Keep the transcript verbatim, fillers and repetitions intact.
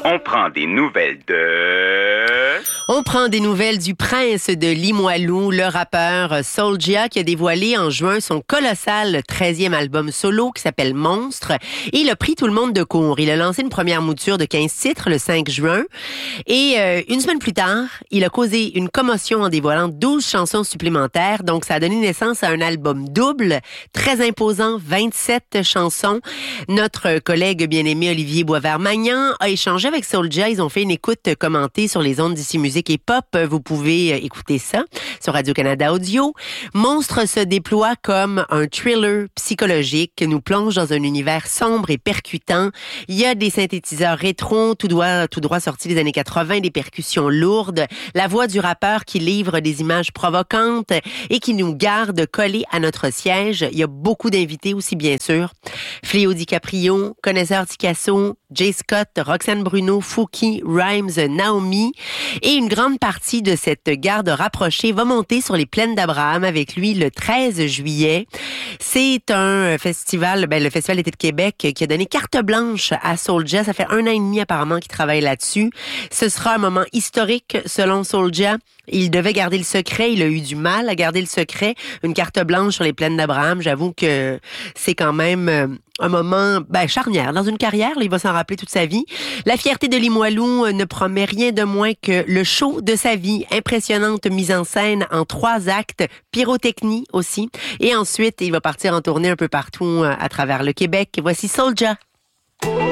On prend des nouvelles de... On prend des nouvelles du prince de Limoilou, le rappeur Soulja, qui a dévoilé en juin son colossal treizième album solo qui s'appelle Monstre. Et il a pris tout le monde de court. Il a lancé une première mouture de quinze titres le cinq juin. Et euh, une semaine plus tard, il a causé une commotion en dévoilant douze chansons supplémentaires. Donc, ça a donné naissance à un album double, très imposant, vingt-sept chansons. Notre collègue bien-aimé Olivier Boisvert-Magnan a échangé avec Soulja. Ils ont fait une écoute commentée sur les ondes d'ici musique et pop. Vous pouvez écouter ça sur Radio-Canada Audio. Monstre se déploie comme un thriller psychologique qui nous plonge dans un univers sombre et percutant. Il y a des synthétiseurs rétro, tout droit, tout droit sortis des années quatre-vingts, des percussions lourdes, la voix du rappeur qui livre des images provocantes et qui nous garde collés à notre siège. Il y a beaucoup d'invités aussi, bien sûr. Fléau DiCaprio, Connaisseur Ticasso, Jay Scott, Roxane Bruno, Fouki, Rhymes, Naomi. Et une grande partie de cette garde rapprochée va monter sur les plaines d'Abraham avec lui le treize juillet. C'est un festival, ben, le Festival d'été de Québec qui a donné carte blanche à Soulja. Ça fait un an et demi apparemment qu'il travaille là-dessus. Ce sera un moment historique selon Soulja. Il devait garder le secret. Il a eu du mal à garder le secret. Une carte blanche sur les plaines d'Abraham. J'avoue que c'est quand même un moment ben, charnière dans une carrière. Là, il va s'en rappeler toute sa vie. La fierté de Limoilou ne promet rien de moins que le show de sa vie. Impressionnante mise en scène en trois actes. Pyrotechnie aussi. Et ensuite, il va partir en tournée un peu partout à travers le Québec. Voici Soulja.